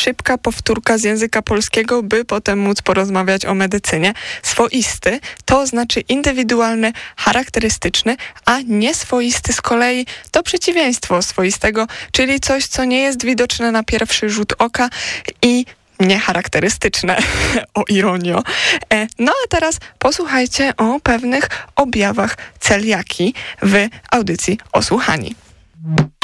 szybka powtórka z języka polskiego, by potem móc porozmawiać o medycynie. Swoisty to znaczy indywidualny, charakterystyczny, a nieswoisty z kolei to przeciwieństwo swoistego, czyli coś, co nie jest widoczne na pierwszy rzut oka i niecharakterystyczne, o ironio. No a teraz posłuchajcie o pewnych objawach celiakii w audycji Osłuchani.